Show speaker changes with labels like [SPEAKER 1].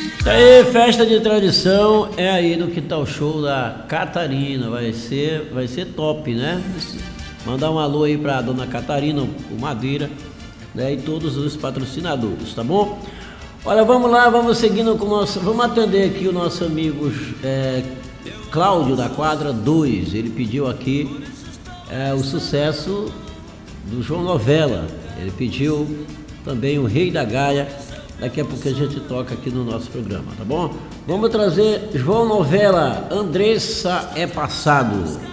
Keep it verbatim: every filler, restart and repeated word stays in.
[SPEAKER 1] Aí, festa de tradição é aí no Quintal Show da Catarina, vai ser, vai ser top, né? Mandar um alô aí pra dona Catarina, o Madeira, né? E todos os patrocinadores, tá bom? Olha, vamos lá, vamos seguindo com o nosso, vamos atender aqui o nosso amigo é, Cláudio da Quadra dois, ele pediu aqui é, o sucesso do João Novella, ele pediu também o Rei da Gaia. Daqui a pouco a gente toca aqui no nosso programa, tá bom? Vamos trazer João Novella, Andressa é Passado.